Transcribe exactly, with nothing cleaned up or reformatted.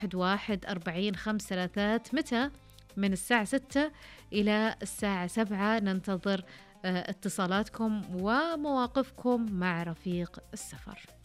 واحد أربعين خمس ثلاثات. متى؟ من الساعة ستة إلى الساعة سبعة. ننتظر اتصالاتكم ومواقفكم مع رفيق السفر.